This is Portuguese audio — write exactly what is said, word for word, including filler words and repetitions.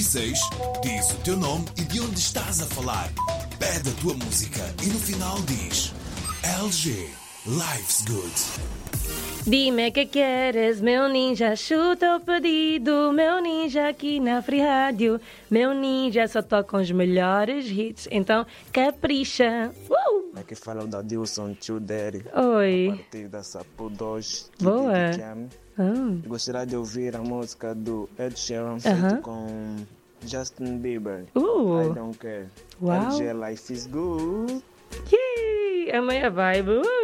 seis, diz o teu nome e de onde estás a falar. Pede a tua música e no final diz L G, Life's Good. Dime que queres, meu ninja, chuta o pedido, meu ninja aqui na Free Rádio. Meu ninja só toca os melhores hits, então capricha. Uh! Aqui fala o da Dilson Tio Daddy. Oi. A partir da Sapo dois. Boa. Oh. Gostaria de ouvir a música do Ed Sheeran feito Uh-huh. com Justin Bieber. Uh. I Don't Care. Uau. L G Life is Good. Yay! É a minha vibe. Uh!